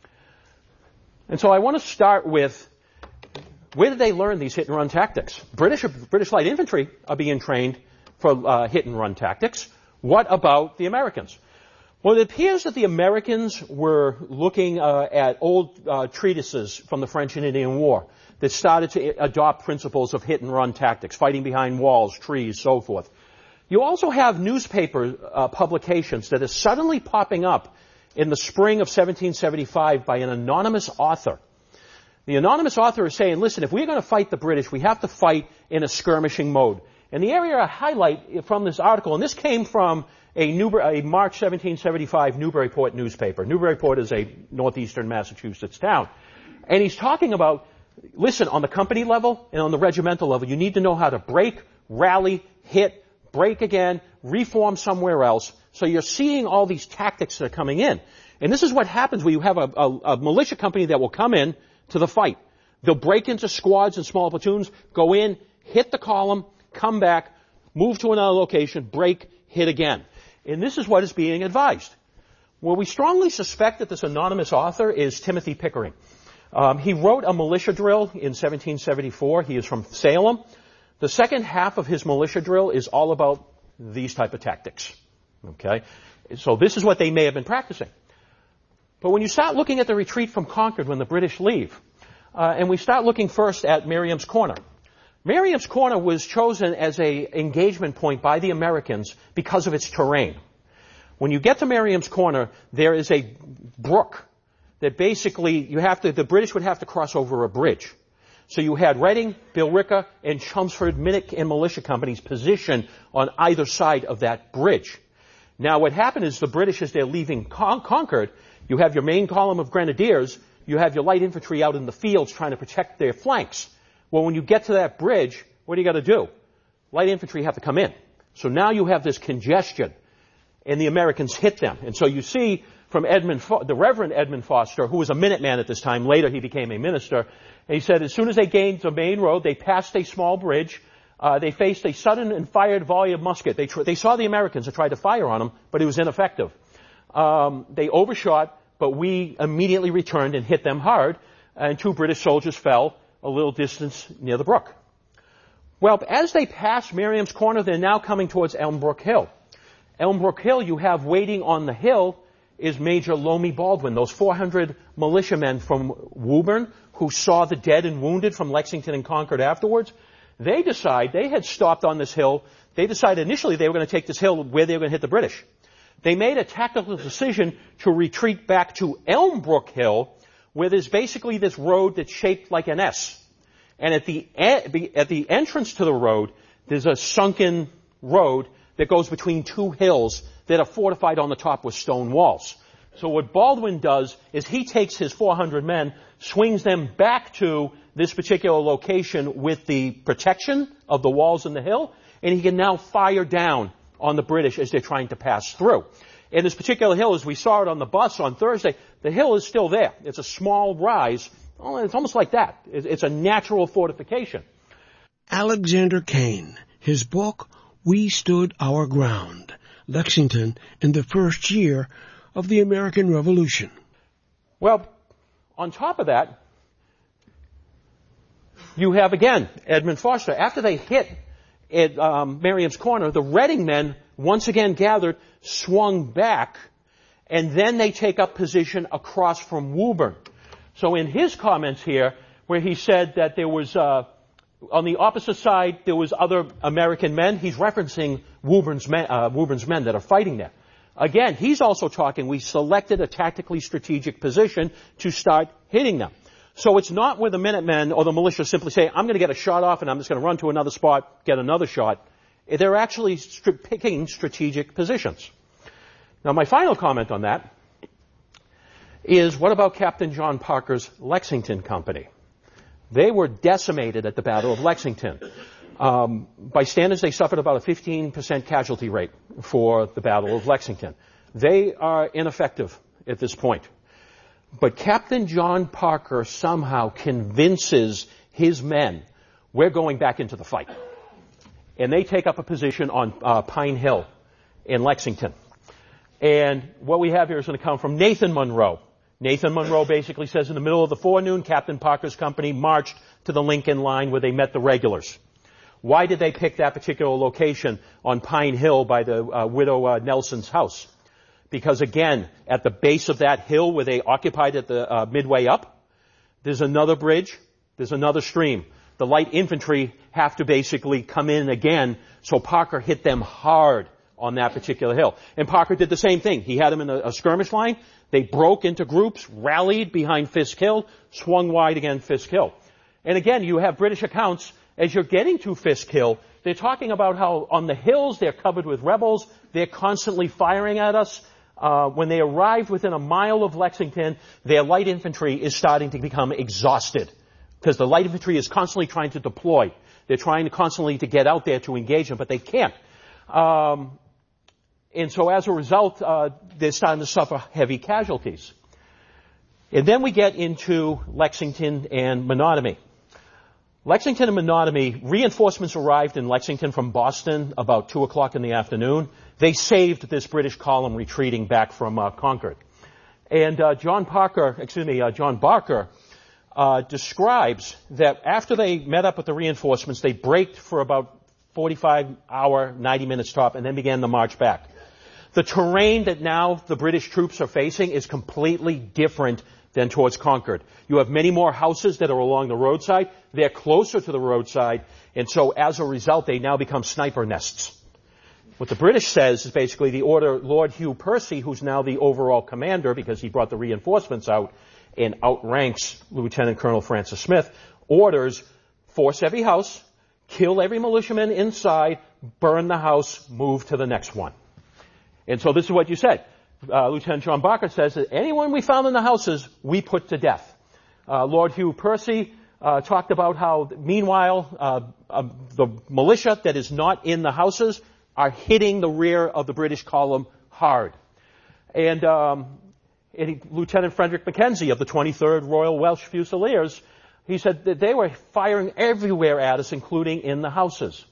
And so I want to start with, where did they learn these hit and run tactics? British, British light infantry are being trained for uh, hit and run tactics. What about the Americans? Well, it appears that the Americans were looking uh, at old uh, treatises from the French and Indian War that started to adopt principles of hit and run tactics, fighting behind walls, trees, so forth. You also have newspaper uh, publications that are suddenly popping up in the spring of seventeen seventy-five by an anonymous author. The anonymous author is saying, listen, if we're going to fight the British, we have to fight in a skirmishing mode. And the area I highlight from this article, and this came from a, Newbury, a March seventeen seventy-five Newburyport newspaper. Newburyport is a northeastern Massachusetts town. And he's talking about, listen, on the company level and on the regimental level, you need to know how to break, rally, hit, break again, reform somewhere else. So you're seeing all these tactics that are coming in. And this is what happens when you have a, a, a militia company that will come in to the fight. They'll break into squads and small platoons, go in, hit the column, come back, move to another location, break, hit again. And this is what is being advised. Well, we strongly suspect that this anonymous author is Timothy Pickering. Um, he wrote a militia drill in seventeen seventy-four. He is from Salem. The second half of his militia drill is all about these type of tactics. Okay? So this is what they may have been practicing. But when you start looking at the retreat from Concord when the British leave, uh, and we start looking first at Merriam's Corner. Merriam's Corner was chosen as a engagement point by the Americans because of its terrain. When you get to Merriam's Corner, there is a brook that basically you have to, the British would have to cross over a bridge. So you had Reading, Billerica, and Chelmsford Minute and Militia Companies positioned on either side of that bridge. Now what happened is the British, as they're leaving Con- Concord, you have your main column of grenadiers, you have your light infantry out in the fields trying to protect their flanks. Well, when you get to that bridge, what do you got to do? Light infantry have to come in. So now you have this congestion, and the Americans hit them. And so you see from Edmund, Fo- the Reverend Edmund Foster, who was a Minuteman at this time, later he became a minister, and he said as soon as they gained the main road, they passed a small bridge, uh, they faced a sudden and fired volley of musket. They, tr- they saw the Americans and tried to fire on them, but it was ineffective. Um, they overshot, but we immediately returned and hit them hard, and two British soldiers fell a little distance near the brook. Well, as they pass Merriam's Corner, they're now coming towards Elmbrook Hill. Elmbrook Hill, you have waiting on the hill is Major Loamy Baldwin, those four hundred militiamen from Woburn who saw the dead and wounded from Lexington and Concord afterwards. They decide, they had stopped on this hill, they decided initially they were going to take this hill where they were going to hit the British. They made a tactical decision to retreat back to Elmbrook Hill, where there's basically this road that's shaped like an S. And at the, at the entrance to the road, there's a sunken road that goes between two hills that are fortified on the top with stone walls. So what Baldwin does is he takes his four hundred men, swings them back to this particular location with the protection of the walls and the hill, and he can now fire down on the British as they're trying to pass through. And this particular hill, as we saw it on the bus on Thursday, the hill is still there. It's a small rise. Oh, it's almost like that. It's a natural fortification. Alexander Kane, his book, We Stood Our Ground, Lexington in the First Year of the American Revolution. Well, on top of that, you have again Edmund Foster. After they hit at um, Merriam's Corner, the Reading men once again gathered, swung back, and then they take up position across from Woburn. So in his comments here, where he said that there was, uh, on the opposite side, there was other American men, he's referencing Woburn's men, uh, Woburn's men that are fighting there. Again, he's also talking, we selected a tactically strategic position to start hitting them. So it's not where the Minutemen or the militia simply say, I'm going to get a shot off and I'm just going to run to another spot, get another shot. They're actually st- picking strategic positions. Now, my final comment on that is, what about Captain John Parker's Lexington Company? They were decimated at the Battle of Lexington. Um, by standards, they suffered about a fifteen percent casualty rate for the Battle of Lexington. They are ineffective at this point. But Captain John Parker somehow convinces his men, we're going back into the fight. And they take up a position on uh, Pine Hill in Lexington. And what we have here is an account from Nathan Monroe. Nathan Monroe basically says in the middle of the forenoon, Captain Parker's company marched to the Lincoln line where they met the regulars. Why did they pick that particular location on Pine Hill by the uh, widow uh, Nelson's house? Because again, at the base of that hill where they occupied at the uh, midway up, there's another bridge, there's another stream. The light infantry have to basically come in again, so Parker hit them hard on that particular hill. And Parker did the same thing. He had them in a, a skirmish line. They broke into groups, rallied behind Fisk Hill, swung wide against Fisk Hill. And again, you have British accounts. As you're getting to Fisk Hill, they're talking about how on the hills they're covered with rebels. They're constantly firing at us. Uh, when they arrived within a mile of Lexington, their light infantry is starting to become exhausted because the light infantry is constantly trying to deploy. They're trying to constantly to get out there to engage them, but they can't. Um, and so as a result, uh, they're starting to suffer heavy casualties. And then we get into Lexington and Menotomy. Lexington and Menotomy, reinforcements arrived in Lexington from Boston about two o'clock in the afternoon. They saved this British column retreating back from uh, Concord. And uh, John Parker, excuse me, uh, John Barker uh, describes that after they met up with the reinforcements, they braked for about forty-five hour, ninety minutes top, and then began the march back. The terrain that now the British troops are facing is completely different than towards Concord. You have many more houses that are along the roadside. They're closer to the roadside, and so as a result, they now become sniper nests. What the British says is basically the order Lord Hugh Percy, who's now the overall commander because he brought the reinforcements out and outranks Lieutenant Colonel Francis Smith, orders force every house, kill every militiaman inside, burn the house, move to the next one. And so this is what you said. Uh, Lieutenant John Barker says that anyone we found in the houses, we put to death. Uh, Lord Hugh Percy uh, talked about how, meanwhile, uh, uh, the militia that is not in the houses are hitting the rear of the British column hard. And, um, and he, Lieutenant Frederick Mackenzie of the twenty-third Royal Welsh Fusiliers, he said that they were firing everywhere at us, including in the houses.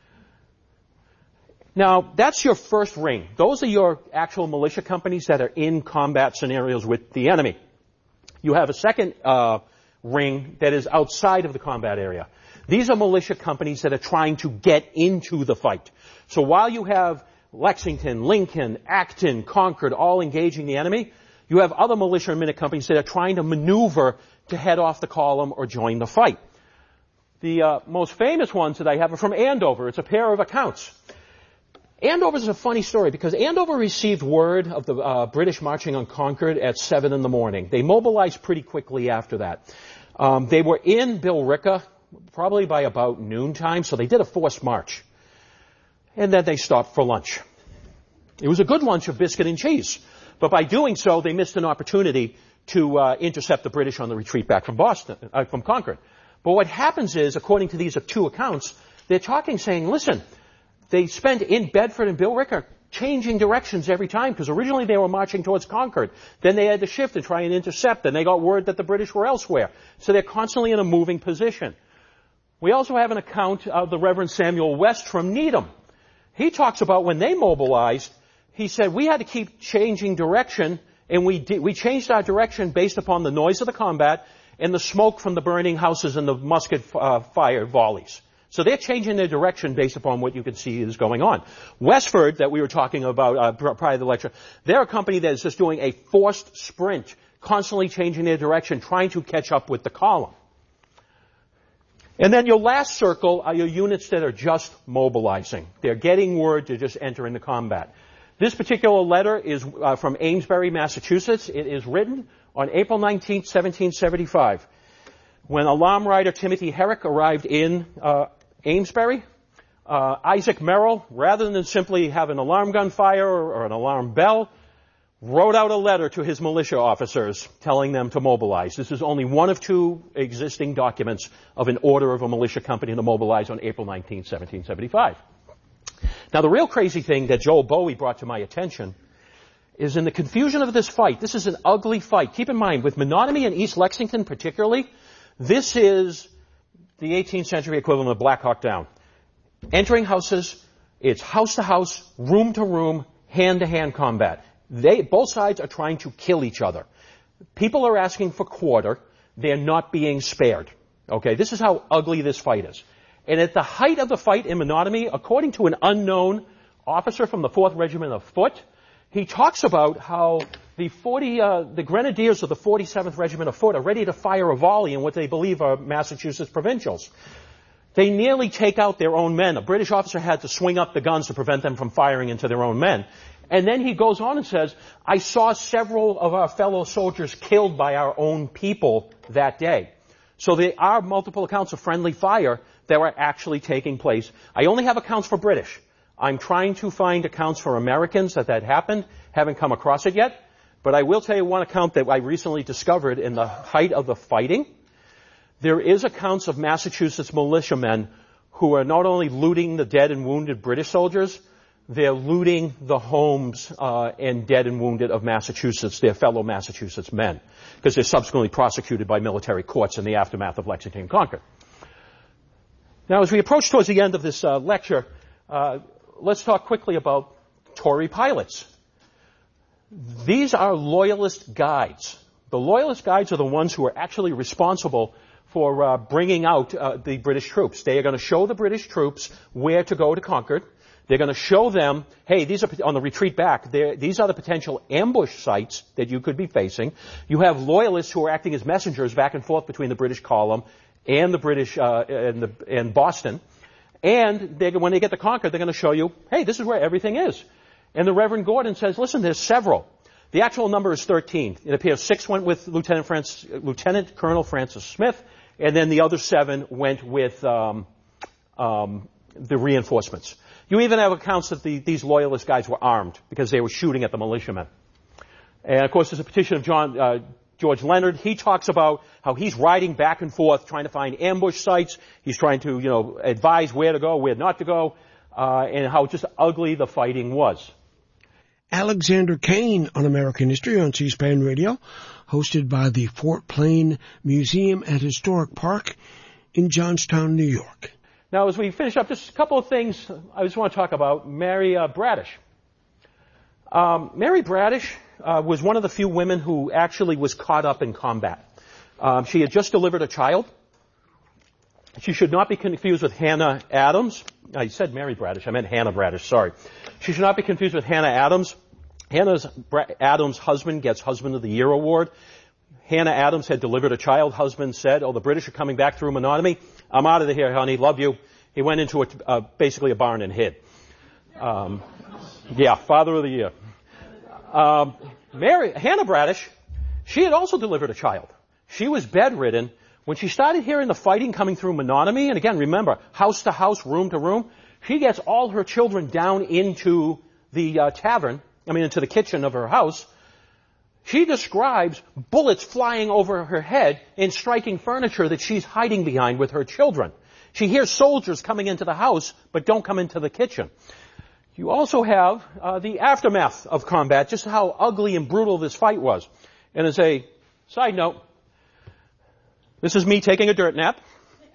Now, that's your first ring. Those are your actual militia companies that are in combat scenarios with the enemy. You have a second uh, ring that is outside of the combat area. These are militia companies that are trying to get into the fight. So while you have Lexington, Lincoln, Acton, Concord all engaging the enemy, you have other militia and minute companies that are trying to maneuver to head off the column or join the fight. The uh, most famous ones that I have are from Andover. It's a pair of accounts. Andover is a funny story because Andover received word of the uh, British marching on Concord at seven in the morning. They mobilized pretty quickly after that. Um, they were in Billerica probably by about noontime, so they did a forced march. And then they stopped for lunch. It was a good lunch of biscuit and cheese. But by doing so, they missed an opportunity to uh, intercept the British on the retreat back from Boston, uh, from Concord. But what happens is, according to these two accounts, they're talking saying, listen, they spent in Bedford and Billerica changing directions every time because originally they were marching towards Concord. Then they had to shift and try and intercept. Then they got word that the British were elsewhere. So they're constantly in a moving position. We also have an account of the Reverend Samuel West from Needham. He talks about when they mobilized, he said, we had to keep changing direction, and we did, we changed our direction based upon the noise of the combat and the smoke from the burning houses and the musket uh, fire volleys. So they're changing their direction based upon what you can see is going on. Westford, that we were talking about uh, prior to the lecture, they're a company that is just doing a forced sprint, constantly changing their direction, trying to catch up with the column. And then your last circle are your units that are just mobilizing. They're getting word to just enter into combat. This particular letter is uh, from Amesbury, Massachusetts. It is written on April nineteenth, seventeen seventy-five. When alarm rider Timothy Herrick arrived in uh, Amesbury, uh, Isaac Merrill, rather than simply have an alarm gun fire or, or an alarm bell, wrote out a letter to his militia officers telling them to mobilize. This is only one of two existing documents of an order of a militia company to mobilize on April nineteenth, seventeen seventy-five. Now, the real crazy thing that Joel Bowie brought to my attention is in the confusion of this fight. This is an ugly fight. Keep in mind, with Menotomy and East Lexington particularly, this is the eighteenth century equivalent of Black Hawk Down. Entering houses, it's house to house, room to room, hand to hand combat. They, both sides are trying to kill each other. People are asking for quarter. They're not being spared. Okay, this is how ugly this fight is. And at the height of the fight in Menotomy, according to an unknown officer from the fourth Regiment of Foot, he talks about how the forty, uh, the Grenadiers of the forty-seventh Regiment of Foot are ready to fire a volley in what they believe are Massachusetts provincials. They nearly take out their own men. A British officer had to swing up the guns to prevent them from firing into their own men. And then he goes on and says, I saw several of our fellow soldiers killed by our own people that day. So there are multiple accounts of friendly fire that were actually taking place. I only have accounts for British. I'm trying to find accounts for Americans that that happened. Haven't come across it yet. But I will tell you one account that I recently discovered in the height of the fighting. There is accounts of Massachusetts militiamen who are not only looting the dead and wounded British soldiers, they're looting the homes uh, and dead and wounded of Massachusetts, their fellow Massachusetts men, because they're subsequently prosecuted by military courts in the aftermath of Lexington and Concord. Now, as we approach towards the end of this uh, lecture, uh, let's talk quickly about Tory pilots. These are Loyalist guides. The Loyalist guides are the ones who are actually responsible for uh, bringing out uh, the British troops. They are going to show the British troops where to go to Concord. They're going to show them, hey, these are, on the retreat back, these are the potential ambush sites that you could be facing. You have Loyalists who are acting as messengers back and forth between the British column and the British, uh, and, the, and Boston. And they, when they get to Concord, they're going to show you, hey, this is where everything is. And the Reverend Gordon says, listen, there's several. The actual number is thirteen. It appears six went with Lieutenant, Francis, Lieutenant Colonel Francis Smith, and then the other seven went with um, um, the reinforcements. You even have accounts that the, these Loyalist guys were armed because they were shooting at the militiamen. And, of course, there's a petition of John uh, George Leonard. He talks about how he's riding back and forth trying to find ambush sites. He's trying to, you know, advise where to go, where not to go, uh, and how just ugly the fighting was. Alexander Kane on American History on C-SPAN Radio, hosted by the Fort Plain Museum and Historic Park in Johnstown, New York. Now, as we finish up, just a couple of things I just want to talk about. Mary uh, Bradish. Um, Mary Bradish uh, was one of the few women who actually was caught up in combat. Um, she had just delivered a child. She should not be confused with Hannah Adams. I said Mary Bradish. I meant Hannah Bradish. Sorry. She should not be confused with Hannah Adams. Hannah Adams' husband gets Husband of the Year award. Hannah Adams had delivered a child. Husband said, oh, the British are coming back through Menotomy. I'm out of here, honey. Love you. He went into a, uh, basically a barn and hid. Um, yeah, Father of the Year. Um, Mary, Hannah Bradish, she had also delivered a child. She was bedridden. When she started hearing the fighting coming through Menotomy, and again, remember, house to house, room to room, she gets all her children down into the uh, tavern, I mean, into the kitchen of her house. She describes bullets flying over her head and striking furniture that she's hiding behind with her children. She hears soldiers coming into the house, but don't come into the kitchen. You also have uh, the aftermath of combat, just how ugly and brutal this fight was. And as a side note, this is me taking a dirt nap.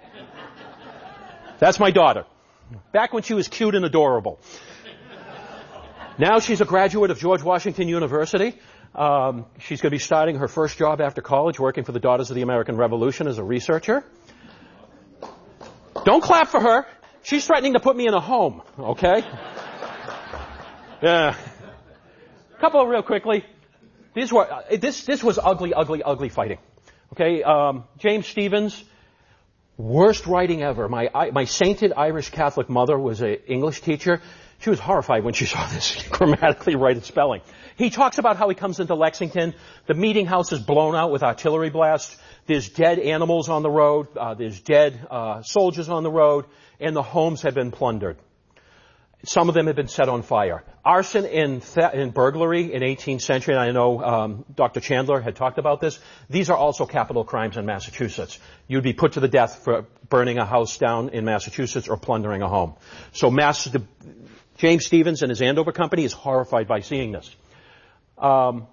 That's my daughter. Back when she was cute and adorable. Now she's a graduate of George Washington University. Um, she's going to be starting her first job after college, working for the Daughters of the American Revolution as a researcher. Don't clap for her. She's threatening to put me in a home, okay? Yeah. A couple real quickly. These were, uh, this, this was ugly, ugly, ugly fighting. Okay, um, James Stephens Worst writing ever. My, my sainted Irish Catholic mother was an English teacher. She was horrified when she saw this grammatically right and spelling. He talks about how he comes into Lexington. The meeting house is blown out with artillery blasts. There's dead animals on the road. Uh, there's dead uh, soldiers on the road. And the homes have been plundered. Some of them have been set on fire. Arson and, th- and burglary in eighteenth century, and I know um, Doctor Chandler had talked about this. These are also capital crimes in Massachusetts. You'd be put to the death for burning a house down in Massachusetts or plundering a home. So Mass, the, James Stevens and his Andover company is horrified by seeing this. Um,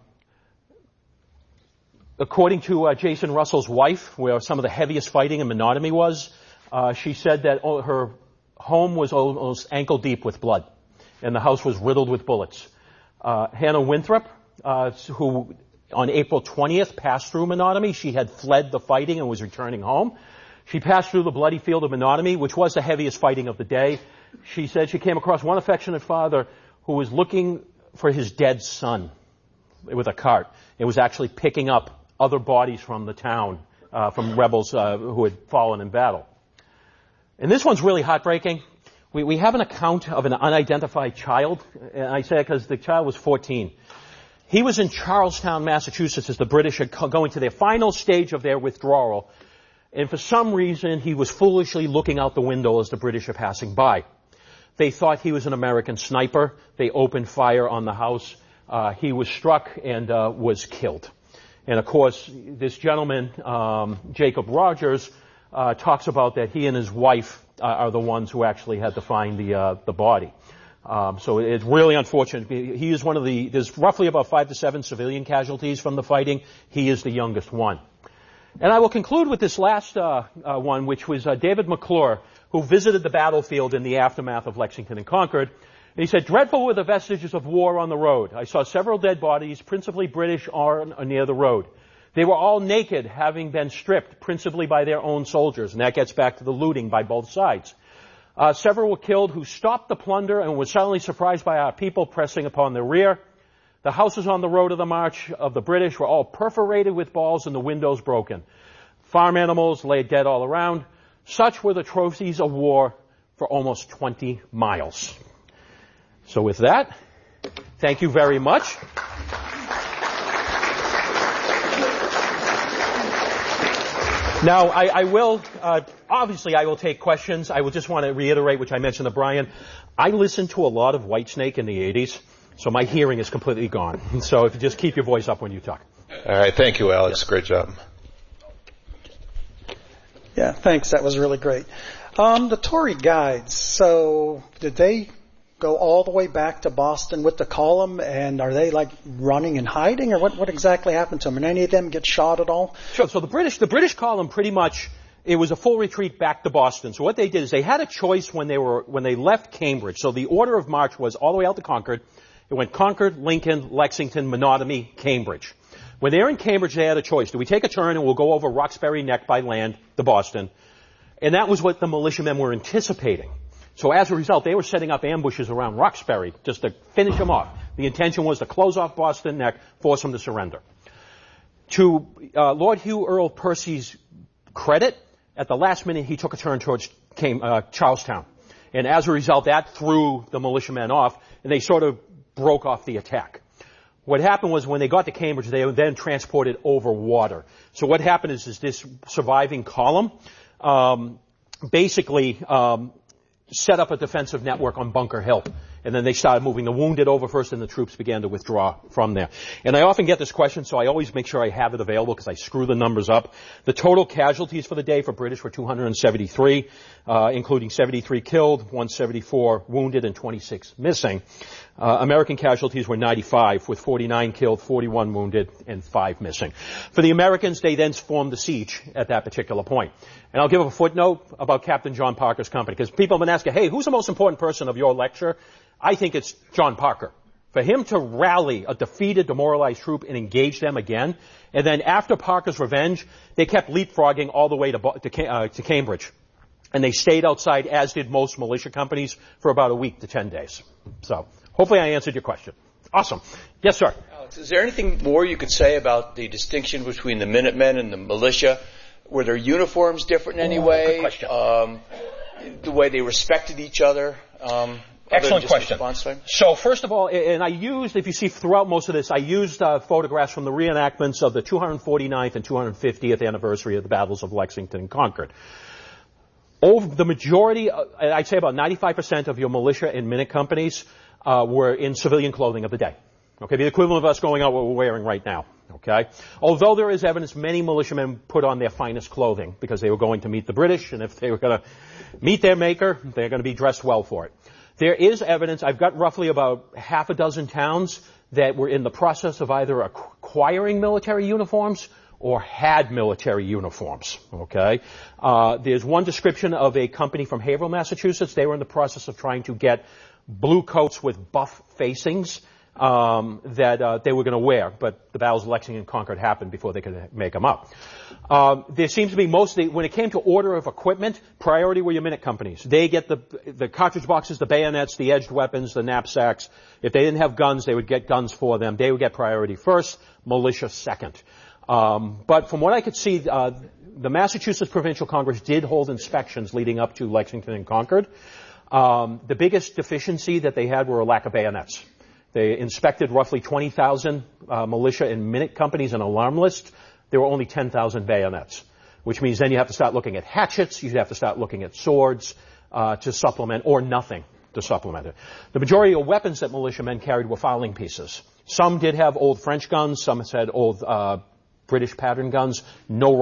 according to uh, Jason Russell's wife, where some of the heaviest fighting in Menotomy was, uh, she said that oh, her home was almost ankle deep with blood, and the house was riddled with bullets. Uh, Hannah Winthrop, uh, who on April twentieth passed through Menotomy, she had fled the fighting and was returning home. She passed through the bloody field of Menotomy, which was the heaviest fighting of the day. She said she came across one affectionate father who was looking for his dead son with a cart. It was actually picking up other bodies from the town, uh, from rebels uh, who had fallen in battle. And this one's really heartbreaking. We, we have an account of an unidentified child, and I say it because the child was fourteen. He was in Charlestown, Massachusetts, as the British are going to their final stage of their withdrawal, and for some reason he was foolishly looking out the window as the British are passing by. They thought he was an American sniper. They opened fire on the house. Uh, he was struck and uh, was killed. And of course, this gentleman, um, Jacob Rogers, Uh, talks about that he and his wife uh, are the ones who actually had to find the uh, the body. Um, so it's really unfortunate. He is one of the. There's roughly about five to seven civilian casualties from the fighting. He is the youngest one. And I will conclude with this last uh, uh, one, which was uh, David McClure, who visited the battlefield in the aftermath of Lexington and Concord. And he said, "Dreadful were the vestiges of war on the road. I saw several dead bodies, principally British, on or near the road. They were all naked, having been stripped, principally by their own soldiers." And that gets back to the looting by both sides. Uh, several were killed who stopped the plunder and were suddenly surprised by our people pressing upon their rear. The houses on the road of the march of the British were all perforated with balls and the windows broken. Farm animals lay dead all around. Such were the trophies of war for almost twenty miles. So with that, thank you very much. Now, I, I will, uh, obviously I will take questions. I will just want to reiterate, which I mentioned to Brian, I listened to a lot of Whitesnake in the eighties, so my hearing is completely gone. So if you just keep your voice up when you talk. All right, thank you, Alex. Yeah. Great job. Yeah, thanks. That was really great. Um, the Tory guides, so did they go all the way back to Boston with the column, and are they like running and hiding, or what, what exactly happened to them? And any of them get shot at all? Sure. So the British, the British column pretty much, it was a full retreat back to Boston. So what they did is they had a choice when they were, when they left Cambridge. So the order of march was all the way out to Concord. It went Concord, Lincoln, Lexington, Menotomy, Cambridge. When they were in Cambridge, they had a choice. Do we take a turn and we'll go over Roxbury Neck by land to Boston? And that was what the militiamen were anticipating. So as a result, they were setting up ambushes around Roxbury just to finish them off. The intention was to close off Boston Neck, force them to surrender. To uh, Lord Hugh Earl Percy's credit, at the last minute he took a turn towards came, uh, Charlestown. And as a result, that threw the militiamen off, and they sort of broke off the attack. What happened was when they got to Cambridge, they were then transported over water. So what happened is, is this surviving column um, basically um, set up a defensive network on Bunker Hill. And then they started moving the wounded over first, and the troops began to withdraw from there. And I often get this question, so I always make sure I have it available because I screw the numbers up. The total casualties for the day for British were two hundred seventy-three, uh, including seventy-three killed, one hundred seventy-four wounded, and twenty-six missing. Uh, American casualties were ninety-five, with forty-nine killed, forty-one wounded, and five missing. For the Americans, they then formed the siege at that particular point. And I'll give a footnote about Captain John Parker's company, because people have been asking, hey, who's the most important person of your lecture? I think it's John Parker. For him to rally a defeated, demoralized troop and engage them again, and then after Parker's revenge, they kept leapfrogging all the way to, to, uh, to Cambridge. And they stayed outside, as did most militia companies, for about a week to ten days. So, hopefully I answered your question. Awesome. Yes, sir. Alex, is there anything more you could say about the distinction between the Minutemen and the militia? Were their uniforms different in any Oh, way? good question. Um, the way they respected each other? Um, Excellent question. Response? So first of all, and I used, if you see throughout most of this, I used uh, photographs from the reenactments of the two hundred forty-ninth and two hundred fiftieth anniversary of the battles of Lexington and Concord. Over the majority, uh, I'd say about ninety-five percent of your militia and minute companies uh, were in civilian clothing of the day. Okay, the equivalent of us going out what we're wearing right now. Okay, although there is evidence many militiamen put on their finest clothing because they were going to meet the British, and if they were going to meet their maker, they're going to be dressed well for it. There is evidence, I've got roughly about half a dozen towns that were in the process of either acquiring military uniforms or had military uniforms, okay? Uh, there's one description of a company from Haverhill, Massachusetts. They were in the process of trying to get blue coats with buff facings um, that uh, they were going to wear, but the battles of Lexington and Concord happened before they could make them up. Um, there seems to be mostly, when it came to order of equipment, priority were your minute companies. They get the the cartridge boxes, the bayonets, the edged weapons, the knapsacks. If they didn't have guns, they would get guns for them. They would get priority first, militia second. Um, but from what I could see, uh, the Massachusetts Provincial Congress did hold inspections leading up to Lexington and Concord. Um, the biggest deficiency that they had were a lack of bayonets. They inspected roughly twenty thousand uh, militia and minute companies and alarm lists. There were only ten thousand bayonets, which means then you have to start looking at hatchets, you have to start looking at swords uh, to supplement, or nothing to supplement it. The majority of weapons that militiamen carried were fowling pieces. Some did have old French guns, some had old uh, British pattern guns, no